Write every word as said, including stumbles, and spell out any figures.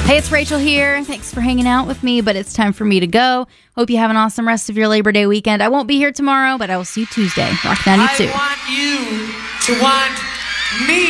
Hey, it's Rachel here. Thanks for hanging out with me, but it's time for me to go. Hope you have an awesome rest of your Labor Day weekend. I won't be here tomorrow, but I will see you Tuesday. Rock ninety-two. I want you to want me.